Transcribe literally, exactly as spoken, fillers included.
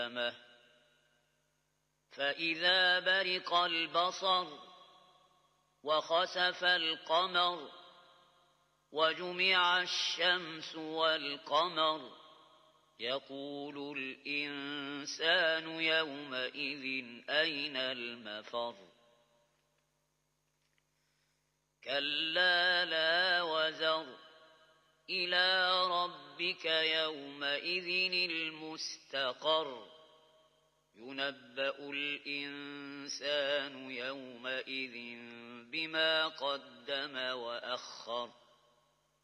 فإذا برق البصر وخسف القمر وجمع الشمس والقمر يقول الإنسان يومئذ أين المفر كلا لا وزر إلى ربك يومئذ المستقر ينبأ الإنسان يومئذ بما قدم وأخر